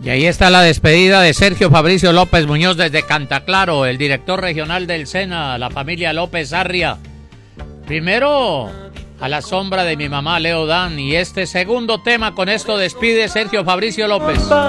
Y ahí está la despedida de Sergio Fabricio López Muñoz desde Cantaclaro, el director regional del SENA, la familia López Arria. Primero, a la sombra de mi mamá Leo Dan, y este segundo tema, con esto despide Sergio Fabricio López.